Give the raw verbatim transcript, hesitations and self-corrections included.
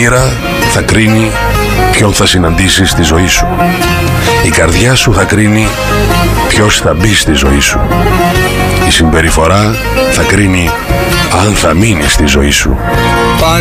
μοίρα θα κρίνει ποιον θα συναντήσεις στη ζωή σου. Η καρδιά σου θα κρίνει ποιος θα μπει στη ζωή σου. Η συμπεριφορά θα κρίνει αν θα μείνει στη ζωή σου.